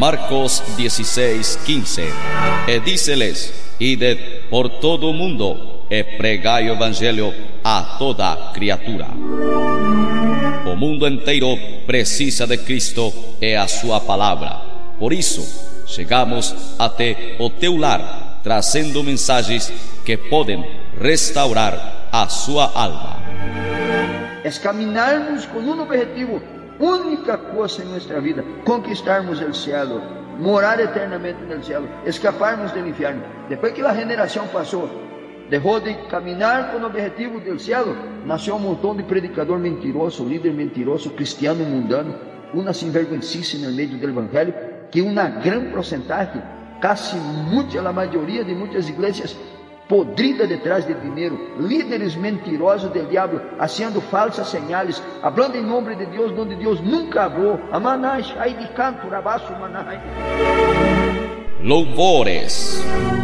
Marcos 16:15. E díceles: Ided por todo o mundo e pregai o evangelho a toda criatura. O mundo inteiro precisa de Cristo e a sua palavra. Por isso, chegamos até o teu lar, trazendo mensagens que podem restaurar a sua alma. É caminharmos com um objetivo, única coisa em nossa vida: conquistarmos o céu, morar eternamente no céu, escaparmos do inferno. Depois que a generação passou, deixou de caminhar com o objetivo do céu, nasceu um montão de predicador mentiroso, líder mentiroso, cristiano mundano, uma sinvergüencice no meio do evangelho, que uma grande porcentagem, quase a maioria de muitas igrejas, podrida detrás de dinheiro, líderes mentirosos del diablo, haciendo falsas señales, hablando em nome de Deus, onde Deus nunca habló. Amanás, ai de canto, rabaço, manás. Louvores.